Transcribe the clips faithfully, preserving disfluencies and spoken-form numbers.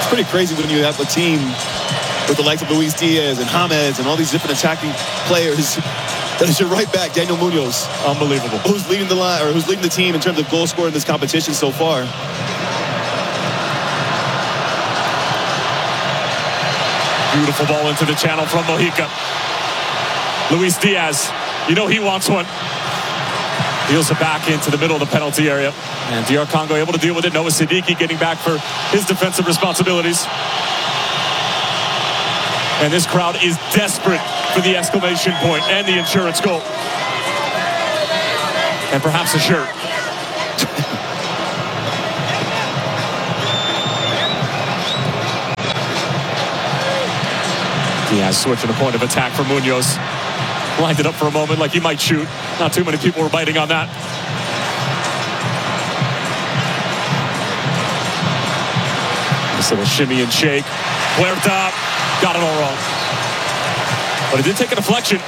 pretty crazy when you have a team with the likes of Luis Diaz and James and all these different attacking players. That is your right back, Daniel Munoz. Unbelievable. Who's leading the line, or who's leading the team in terms of goal scorer in this competition so far. Beautiful ball into the channel from Mojica. Luis Diaz, you know he wants one. Deals it back into the middle of the penalty area. And D R Congo able to deal with it. Noah Siddiqui getting back for his defensive responsibilities. And this crowd is desperate for the exclamation point and the insurance goal. And perhaps a shirt. Diaz switching the point of attack for Munoz. Lined it up for a moment like he might shoot. Not too many people were biting on that. This little shimmy and shake. Huerta got it all wrong. But it did take a deflection.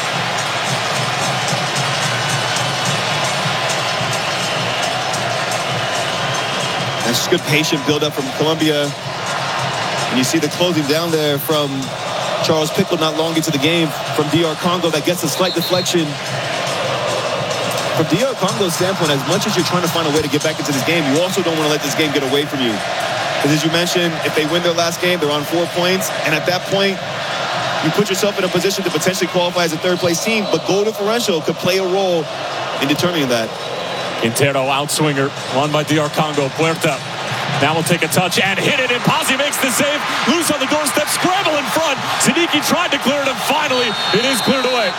That's just good patient build-up from Colombia. And you see the closing down there from Charles Pickle not long into the game from D R Congo that gets a slight deflection. From D R Congo's standpoint, as much as you're trying to find a way to get back into this game, you also don't want to let this game get away from you. Because as you mentioned, if they win their last game, they're on four points. And at that point, you put yourself in a position to potentially qualify as a third-place team. But goal differential could play a role in determining that. Quintero outswinger, won by D R Congo. Puerta now will take a touch and hit it. And Pazzi makes the save. Loose on the doorstep, scramble in front. Siddiqui tried to clear it, and finally it is cleared away.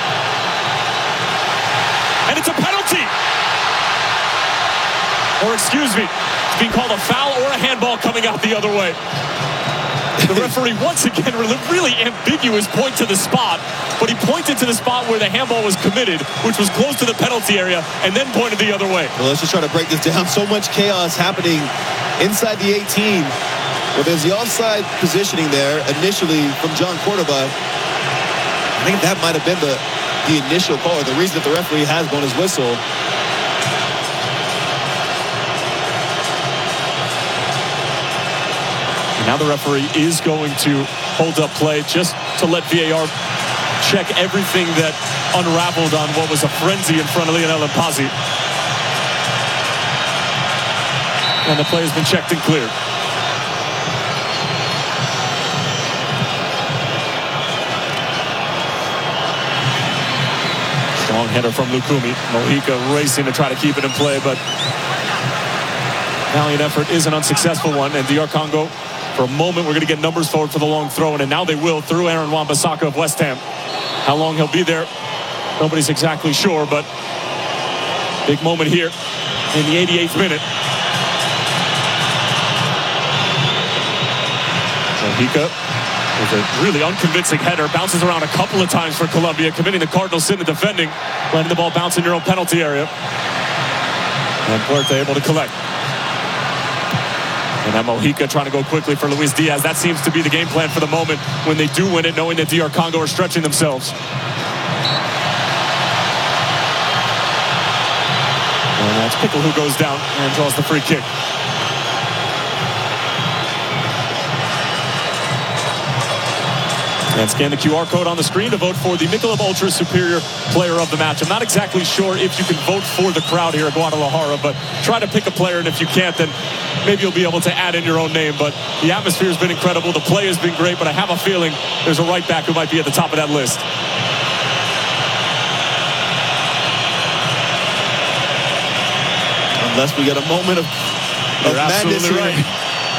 And it's a penalty. Or excuse me, it's being called a foul or a handball coming out the other way. The referee once again really ambiguous point to the spot, but he pointed to the spot where the handball was committed, which was close to the penalty area, and then pointed the other way. Well, let's just try to break this down. So much chaos happening inside the eighteen. Well, there's the offside positioning there initially from John Cordoba. I think that might have been the, the initial call, or the reason that the referee has blown his whistle. Now the referee is going to hold up play just to let V A R check everything that unraveled on what was a frenzy in front of Lionel Pazzi. And the play has been checked and cleared. Strong header from Lukumi. Mojica racing to try to keep it in play, but valiant effort is an unsuccessful one, and D R Congo, for a moment, we're going to get numbers forward for the long throw, and now they will through Aaron Wan-Bissaka of West Ham. How long he'll be there, nobody's exactly sure, but big moment here in the eighty-eighth minute. Mojica with a really unconvincing header, bounces around a couple of times for Colombia, committing the cardinal sin of defending, letting the ball bounce in your own penalty area. And Puerta able to collect. And now Mojica trying to go quickly for Luis Diaz. That seems to be the game plan for the moment when they do win it, knowing that D R Congo are stretching themselves. And that's Pickle who goes down and draws the free kick. And scan the Q R code on the screen to vote for the Michelob Ultra Superior Player of the Match. I'm not exactly sure if you can vote for the crowd here at Guadalajara, but try to pick a player, and if you can't, then maybe you'll be able to add in your own name. But the atmosphere has been incredible. The play has been great, but I have a feeling there's a right back who might be at the top of that list. Unless we get a moment of, of madness here. Right.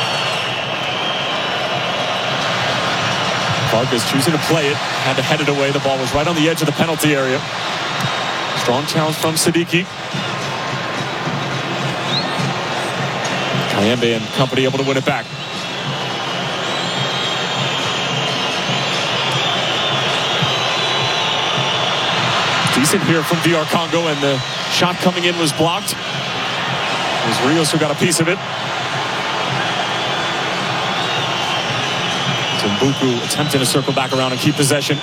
Vargas choosing to play it, had to head it away. The ball was right on the edge of the penalty area. Strong challenge from Siddiqui. Kayembe and company able to win it back. Decent here from D R Congo, and the shot coming in was blocked. It was Rios who got a piece of it. Mbuku attempting to circle back around and keep possession.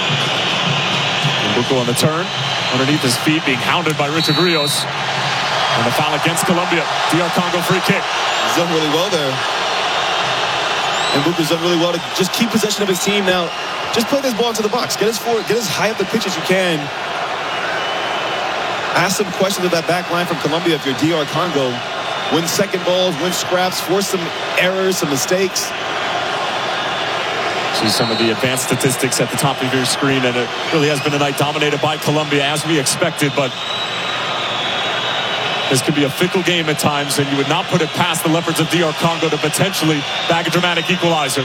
Mbuku on the turn, underneath his feet, being hounded by Richard Rios. And the foul against Colombia. D R Congo free kick. He's done really well there. And Mbuku's done really well to just keep possession of his team now. Just play this ball into the box. Get as forward, get as high up the pitch as you can. Ask some questions of that back line from Colombia if you're D R Congo. Win second balls, win scraps, force some errors, some mistakes. See some of the advanced statistics at the top of your screen, and it really has been a night dominated by Colombia as we expected, but this could be a fickle game at times, and you would not put it past the Leopards of D R Congo to potentially bag a dramatic equalizer.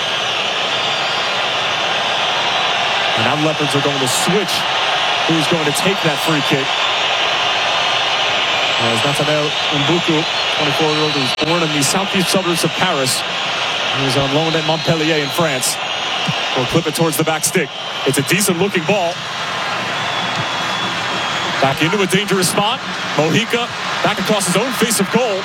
And now the Leopards are going to switch who's going to take that free kick. As Nathaniel Mbuku, twenty-four-year-old, who was born in the southeast suburbs of Paris. He was on loan at Montpellier in France. We'll clip it towards the back stick. It's a decent-looking ball. Back into a dangerous spot. Mojica back across his own face of goal.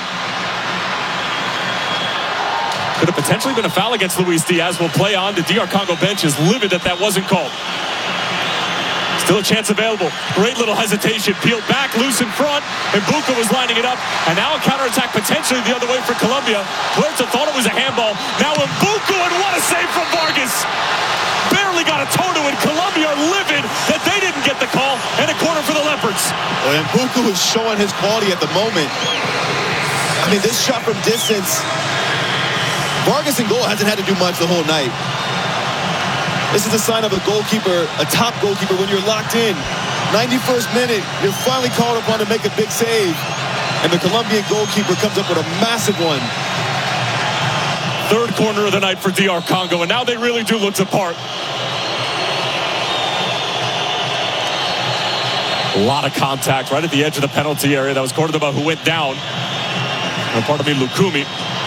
Could have potentially been a foul against Luis Diaz. Will play on. The D R Congo bench is livid that that wasn't called. Still a chance available. Great little hesitation. Peeled back, loose in front. And Mbuku was lining it up. And now a counterattack potentially the other way for Colombia. Huerta thought it was a handball. Now Mbuku, and what a save from Vargas. Barely got a toe to it. Colombia are livid that they didn't get the call. And a corner for the Leopards. Well, Mbuku is showing his quality at the moment. I mean, this shot from distance. Vargas in goal hasn't had to do much the whole night. This is a sign of a goalkeeper, a top goalkeeper, when you're locked in. ninety-first minute, you're finally called upon to make a big save. And the Colombian goalkeeper comes up with a massive one. Third corner of the night for D R Congo, and now they really do look the part. A lot of contact right at the edge of the penalty area. That was Cordoba who went down. And pardon me, Lukumi.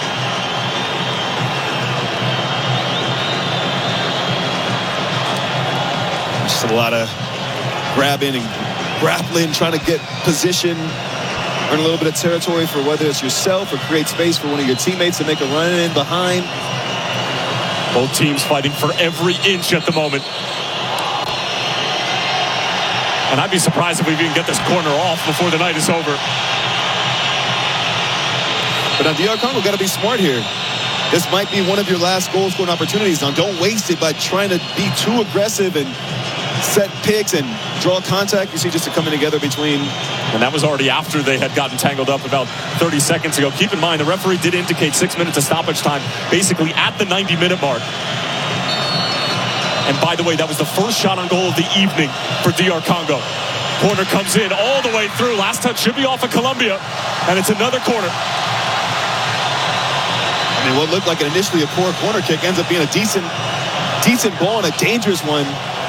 Just a lot of grabbing and grappling, trying to get position, earn a little bit of territory for whether it's yourself or create space for one of your teammates to make a run in behind. Both teams fighting for every inch at the moment. And I'd be surprised if we can get this corner off before the night is over. But now D R Congo got to be smart here. This might be one of your last goal scoring opportunities. Now don't waste it by trying to be too aggressive and set picks and draw contact. You see just a coming together between. And that was already after they had gotten tangled up about thirty seconds ago. Keep in mind, the referee did indicate six minutes of stoppage time, basically at the ninety minute mark. And by the way, that was the first shot on goal of the evening for D R Congo. Corner comes in all the way through. Last touch should be off of Colombia. And it's another corner. I mean, what looked like initially a poor corner kick ends up being a decent, decent ball and a dangerous one.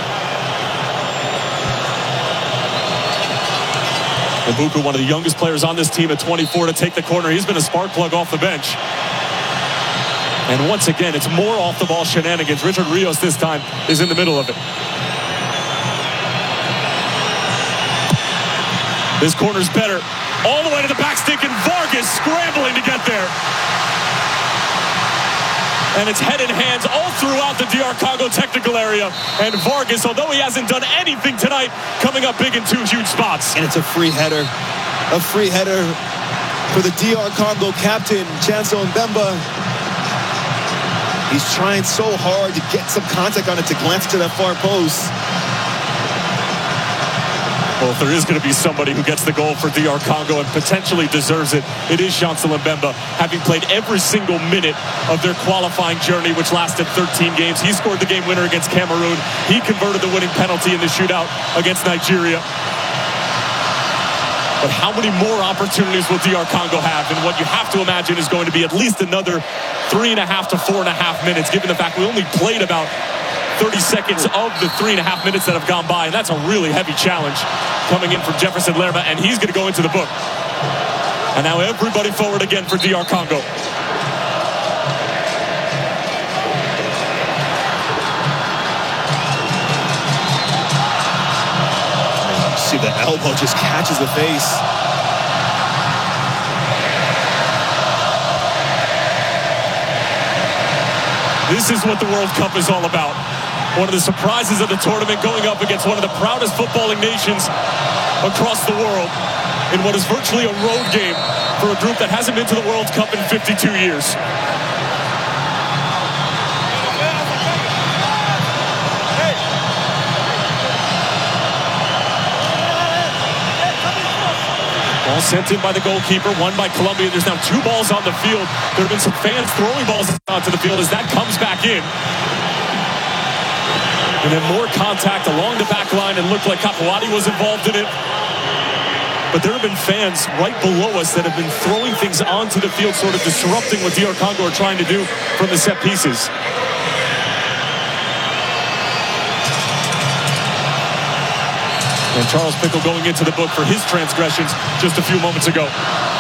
Mbuku, one of the youngest players on this team at twenty-four, to take the corner. He's been a spark plug off the bench. And once again, it's more off the ball shenanigans. Richard Rios this time is in the middle of it. This corner's better. All the way to the back stick, and Vargas scrambling to get there. And it's head and hands all throughout the D R Congo technical area. And Vargas, although he hasn't done anything tonight, coming up big in two huge spots. And it's a free header. A free header for the D R Congo captain, Chancel Mbemba. He's trying so hard to get some contact on it, to glance to that far post. Well, if there is going to be somebody who gets the goal for D R Congo and potentially deserves it, it is Chancel Mbemba, having played every single minute of their qualifying journey, which lasted thirteen games. He scored the game winner against Cameroon. He converted the winning penalty in the shootout against Nigeria. But how many more opportunities will D R Congo have? And what you have to imagine is going to be at least another three and a half to four and a half minutes, given the fact we only played about thirty seconds of the three and a half minutes that have gone by. And that's a really heavy challenge coming in from Jefferson Lerma, and he's going to go into the book. And now everybody forward again for D R Congo. See, the elbow just catches the face. This is what the World Cup is all about. One of the surprises of the tournament, going up against one of the proudest footballing nations across the world. in what is virtually a road game for a group that hasn't been to the World Cup in fifty-two years. Ball sent in by the goalkeeper, one by Colombia. There's now two balls on the field. There have been some fans throwing balls onto the field as that comes back in. And then more contact along the back line, and looked like Capuati was involved in it. But there have been fans right below us that have been throwing things onto the field, sort of disrupting what D R Congo are trying to do from the set pieces. And Charles Pickle going into the book for his transgressions just a few moments ago.